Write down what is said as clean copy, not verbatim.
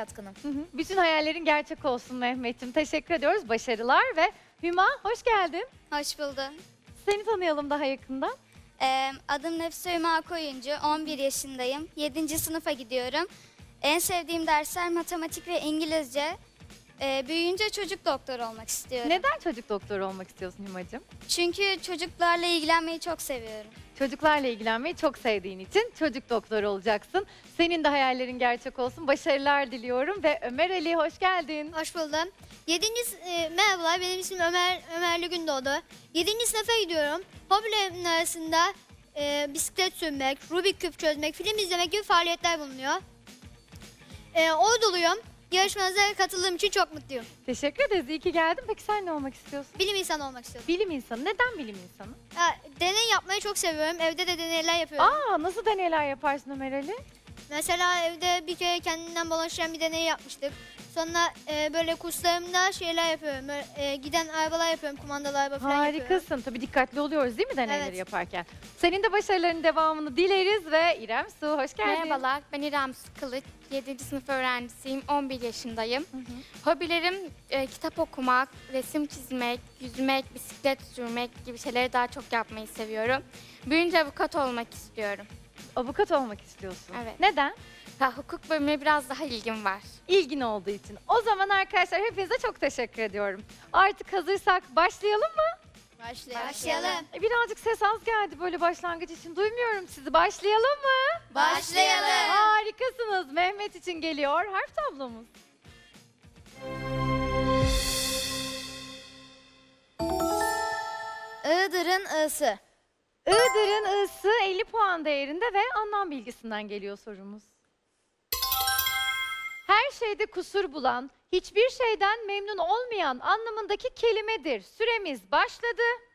yatkınım. Bütün hayallerin gerçek olsun Mehmet'ciğim. Teşekkür ediyoruz. Başarılar ve Hüma hoş geldin. Hoş buldum. Seni tanıyalım daha yakından. Adım Nefise Hüma Koyuncu, 11 yaşındayım. 7. sınıfa gidiyorum. En sevdiğim dersler matematik ve İngilizce. Büyüyünce çocuk doktoru olmak istiyorum. Neden çocuk doktoru olmak istiyorsun Hümacığım? Çünkü çocuklarla ilgilenmeyi çok seviyorum. Çocuklarla ilgilenmeyi çok sevdiğin için çocuk doktoru olacaksın. Senin de hayallerin gerçek olsun. Başarılar diliyorum ve Ömer Ali hoş geldin. Hoş buldum. Merhabalar, benim ismim Ömerli Gündoğdu. 7. sınıfa gidiyorum. Hobilerimin arasında bisiklet sürmek, Rubik küp çözmek, film izlemek gibi faaliyetler bulunuyor. Orduluyum. Yarışmanıza katıldığım için çok mutluyum. Teşekkür ederiz. İyi ki geldin. Peki sen ne olmak istiyorsun? Bilim insanı olmak istiyorum. Bilim insanı. Neden bilim insanı? Deney yapmayı çok seviyorum. Evde de deneyler yapıyorum. Nasıl deneyler yaparsın Ömer Ali? Mesela evde bir kere kendinden balon bir deney yapmıştık. Sonra böyle kurslarımda şeyler yapıyorum. Giden arabalar yapıyorum, kumandalı araba falan yapıyorum. Harikasın. Tabii dikkatli oluyoruz değil mi deneyleri Evet. yaparken? Senin de başarılarının devamını dileriz ve İrem Su hoş geldin. Merhabalar, ben İrem Kılıç, 7. sınıf öğrencisiyim, 11 yaşındayım. Hobilerim kitap okumak, resim çizmek, yüzmek, bisiklet sürmek gibi şeyleri daha çok yapmayı seviyorum. Büyüyünce avukat olmak istiyorum. Avukat olmak istiyorsun. Evet. Neden? Hukuk bölümüne biraz daha ilgim var. İlgin olduğu için. O zaman arkadaşlar hepinize çok teşekkür ediyorum. Artık hazırsak başlayalım mı? Başlayalım. Birazcık ses az geldi böyle başlangıç için. Duymuyorum sizi. Başlayalım mı? Başlayalım. Harikasınız. Mehmet için geliyor harf tablomuz. Iğdır'ın I'sı. Iğdır'ın I'sı 50 puan değerinde ve anlam bilgisinden geliyor sorumuz. Her şeyde kusur bulan, hiçbir şeyden memnun olmayan anlamındaki kelimedir. Süremiz başladı.